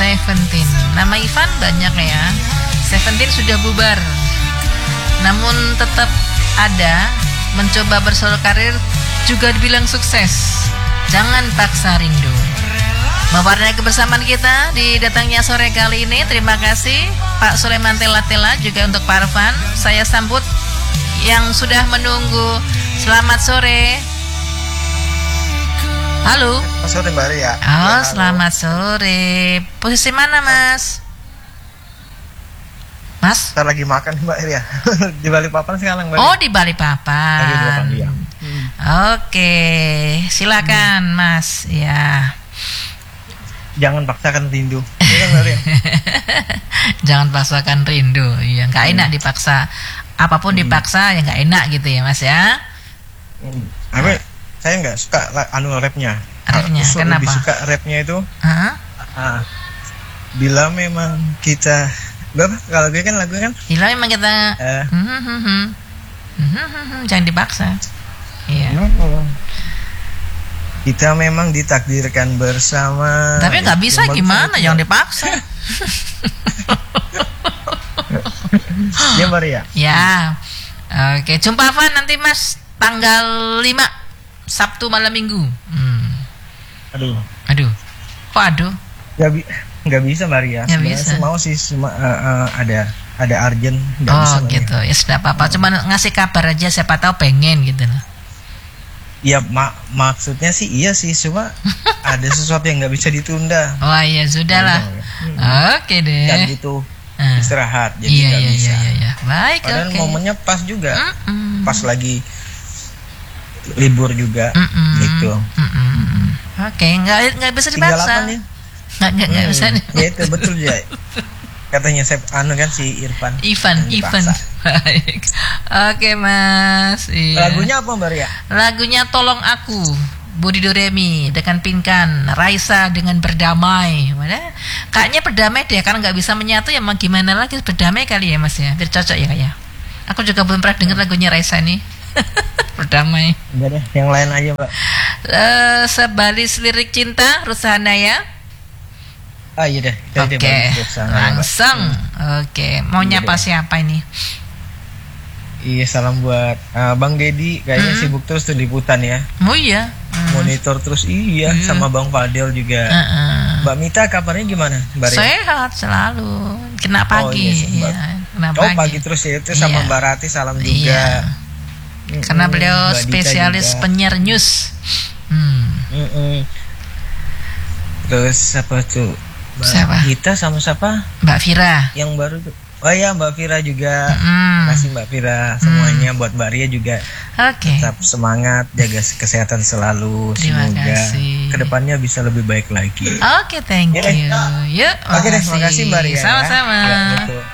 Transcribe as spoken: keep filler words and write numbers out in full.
Seventeen. Nama Ivan banyak ya. Seventeen sudah bubar, namun tetap ada, mencoba bersolo karir juga dibilang sukses. Jangan paksa rindu. Mewarnai kebersamaan kita di datangnya sore kali ini. Terima kasih Pak Sulaiman Tela-Tela, juga untuk Pak Arfan. Saya sambut yang sudah menunggu. Selamat sore. Halo. Selamat sore Mbak Ria. Oh, ya, selamat sore. Posisi mana, Mas? Mas? Kita lagi makan Mbak Ria. Di Balikpapan sekarang Mbak Ria. Oh, di Balikpapan. Lagi di Balikpapan, iya. Hmm. Oke, silakan hmm. Mas. Ya. Jangan paksakan rindu. Iya kan Mbak Ria? Jangan paksakan rindu. Iya, nggak enak hmm. dipaksa. Apapun hmm. dipaksa ya nggak enak gitu ya, Mas ya. Hmm. Tapi saya nggak suka anu rapnya. Rapnya, Aku kenapa? lebih suka rapnya itu. Uh-huh. Uh, bila memang kita, berapa? Kalau gue kan lagu kan. Bila memang kita, uh, hmm, hmm, hmm, hmm. Hmm, hmm, hmm. jangan dipaksa. Iya. Hmm. Kita memang ditakdirkan bersama. Tapi nggak bisa gimana, jangan dipaksa. Ya Maria. Ya. Oke, jumpa Van nanti Mas tanggal lima Sabtu malam Minggu. Hmm. Aduh. Aduh. Kok aduh? Gak, bi- gak bisa Maria. Gak bisa. Mau sih cuma uh, uh, ada ada urgent. Oh bisa, gitu. Ya sudah apa-apa. Hmm. Cuma ngasih kabar aja, siapa tahu pengen gitu loh. Ya mak maksudnya sih iya sih, cuma ada sesuatu yang nggak bisa ditunda. Oh iya sudahlah. Hmm. Oke deh. Dan gitu uh. istirahat, jadi iya, nggak iya, bisa. Iya, iya. Baik. Padahal okay. momennya pas juga, Mm-mm. pas lagi libur juga, Mm-mm. gitu. Mm-mm. Oke, okay. nggak nggak bisa dipaksa. Ya? Nggak nggak nggak hmm. bisa. Ya itu betul ya. Katanya saya anu kan si Irfan. Ivan, Ivan. Baik. Oke, Mas. Iya. Lagunya apa Mbak Ria? Lagunya Tolong Aku, Budi Doremi dengan Pinkan, Raisa dengan Berdamai. Mana? Kayaknya berdamai deh, karena nggak bisa menyatu ya, mau gimana lagi, berdamai kali ya Mas ya, biar cocok ya kayak. Aku juga belum pernah dengar lagunya Raisa nih. Berdamai. Udah deh, yang lain aja Mbak. Uh, Sebalis Lirik Cinta, Rushanaya. Ah iya deh. Oke, okay. Langsung. Hmm. Oke, okay. Mau iya nyapa deh. Siapa ini? Iya, salam buat uh, Bang Dedi. Kayaknya hmm. sibuk terus tuh liputan ya. Oh iya. Hmm. Monitor terus iya, iya. Sama Bang Fadel juga. Uh-uh. Mbak Mita kabarnya gimana? Mbak Sehat selalu. Kena pagi. Oh, iya, ya. Kena oh pagi. pagi terus ya itu sama iya. Mbak Rati salam juga. Iya. Mm-mm. Karena beliau Mbak spesialis penyiar news. Hmm. Terus apa tuh? Mbak siapa? Kita sama siapa? Mbak Vira. Yang baru tuh. Oh iya Mbak Vira juga. Mm. Terima kasih Mbak Vira semuanya. Mm. Buat Mbak Ria juga. Oke. Okay. Tetap semangat, jaga kesehatan selalu. Terima Semoga kasih. kedepannya bisa lebih baik lagi. Oke, okay, thank you. Ya, Yuk. Oke deh, terima kasih Mbak Ria. Sama-sama. Ya, gitu.